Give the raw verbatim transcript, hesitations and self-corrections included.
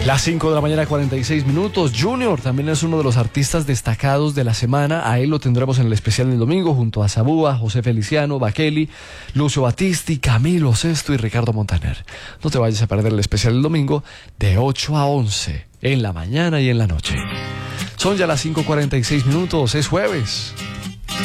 Las cinco de la mañana, cuarenta y seis minutos. Junior también es uno de los artistas destacados de la semana. A él lo tendremos en el especial del domingo junto a Sabúa, José Feliciano, Bakeli, Lucio Battisti, Camilo Sesto y Ricardo Montaner. No te vayas a perder el especial del domingo de ocho a once en la mañana y en la noche. Son ya las cinco cuarenta y seis minutos, es jueves.